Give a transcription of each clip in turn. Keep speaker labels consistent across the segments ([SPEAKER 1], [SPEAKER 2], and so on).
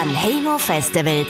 [SPEAKER 1] Sanremo Festival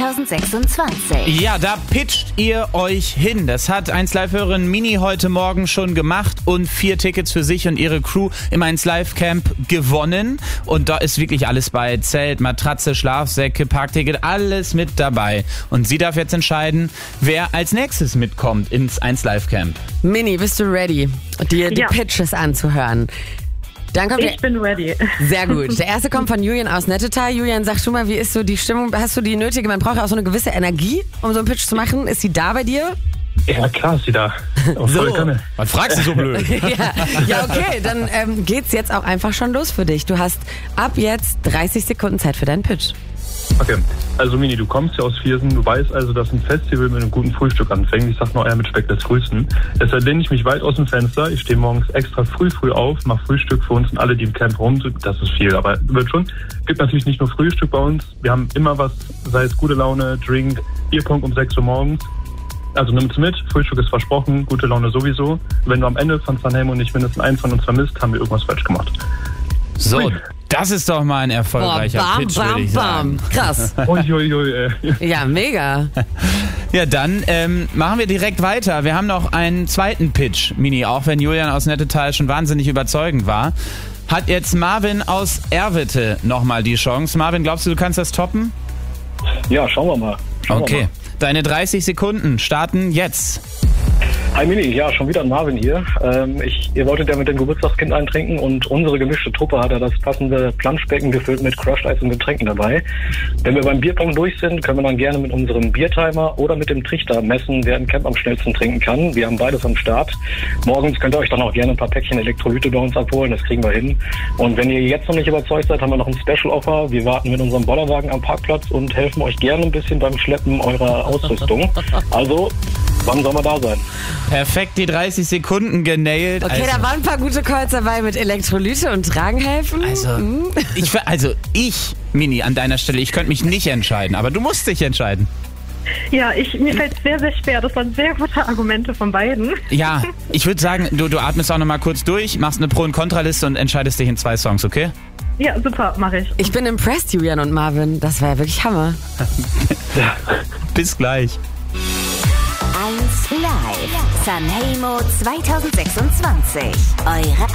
[SPEAKER 1] 2026.
[SPEAKER 2] Ja, da pitcht ihr euch hin. Das hat 1Live-Hörerin Mini heute Morgen schon gemacht und 4 Tickets für sich und ihre Crew im 1Live-Camp gewonnen. Und da ist wirklich alles bei. Zelt, Matratze, Schlafsäcke, Parkticket, alles mit dabei. Und sie darf jetzt entscheiden, wer als nächstes mitkommt ins 1Live-Camp.
[SPEAKER 3] Mini, bist du ready, dir die
[SPEAKER 4] Ja.
[SPEAKER 3] Pitches anzuhören? Dann kommt
[SPEAKER 4] Ich bin ready.
[SPEAKER 3] Sehr gut. Der erste kommt von Julian aus Nettetal. Julian, sag schon mal, wie ist so die Stimmung? Hast du die nötige, man braucht ja auch so eine gewisse Energie, um so einen Pitch zu machen. Ist sie da bei dir?
[SPEAKER 5] Ja, klar ist sie da. Voll Kanne.
[SPEAKER 2] Was fragst du so blöd?
[SPEAKER 3] Ja, okay, dann geht's jetzt auch einfach schon los für dich. Du hast ab jetzt 30 Sekunden Zeit für deinen Pitch.
[SPEAKER 5] Okay, also Mini, du kommst ja aus Viersen, du weißt also, dass ein Festival mit einem guten Frühstück anfängt. Ich sag nur Eier mit Speck des Frühesten. Deshalb lehne ich mich weit aus dem Fenster. Ich stehe morgens extra früh auf, mache Frühstück für uns und alle, die im Camp rum sind. Das ist viel, aber wird schon. Gibt natürlich nicht nur Frühstück bei uns. Wir haben immer was, sei es gute Laune, Drink, Bierpong um 6 Uhr morgens. Also nimm's mit, Frühstück ist versprochen, gute Laune sowieso. Wenn du am Ende von Sanremo nicht mindestens einen von uns vermisst, haben wir irgendwas falsch gemacht.
[SPEAKER 2] So,
[SPEAKER 5] Ui.
[SPEAKER 2] das ist doch mal ein erfolgreicher Pitch, würde ich sagen.
[SPEAKER 3] Krass.
[SPEAKER 5] Uiuiui,
[SPEAKER 3] Ja, mega.
[SPEAKER 2] Ja, dann machen wir direkt weiter. Wir haben noch einen zweiten Pitch, Mini, auch wenn Julian aus Nettetal schon wahnsinnig überzeugend war. Hat jetzt Marvin aus Erwitte nochmal die Chance. Marvin, glaubst du kannst das toppen?
[SPEAKER 6] Ja, schauen wir mal.
[SPEAKER 2] Okay, deine 30 Sekunden starten jetzt.
[SPEAKER 6] Hi Mini, ja, schon wieder Marvin hier. Ihr wolltet ja mit dem Geburtstagskind eintrinken und unsere gemischte Truppe hat ja das passende Planschbecken gefüllt mit Crushed Eis und Getränken dabei. Wenn wir beim Bierpong durch sind, können wir dann gerne mit unserem Biertimer oder mit dem Trichter messen, wer im Camp am schnellsten trinken kann. Wir haben beides am Start. Morgens könnt ihr euch dann auch gerne ein paar Päckchen Elektrolyte bei uns abholen, das kriegen wir hin. Und wenn ihr jetzt noch nicht überzeugt seid, haben wir noch ein Special Offer. Wir warten mit unserem Bollerwagen am Parkplatz und helfen euch gerne ein bisschen beim Schleppen eurer Ausrüstung. Also, wann soll man da sein?
[SPEAKER 2] Perfekt, die 30 Sekunden genailt.
[SPEAKER 3] Okay, da waren ein paar gute Calls dabei mit Elektrolyte und Tragenhelfen.
[SPEAKER 2] Ich, Mini, an deiner Stelle, ich könnte mich nicht entscheiden, aber du musst dich entscheiden.
[SPEAKER 4] Ja, mir fällt es sehr, sehr schwer. Das waren sehr gute Argumente von beiden.
[SPEAKER 2] Ja, ich würde sagen, du atmest auch noch mal kurz durch, machst eine Pro- und Kontraliste und entscheidest dich in 2 Songs, okay?
[SPEAKER 4] Ja, super, mache ich.
[SPEAKER 3] Ich bin impressed, Julian und Marvin. Das war ja wirklich Hammer.
[SPEAKER 2] Bis gleich.
[SPEAKER 1] 1Live Sanremo 2026. Eure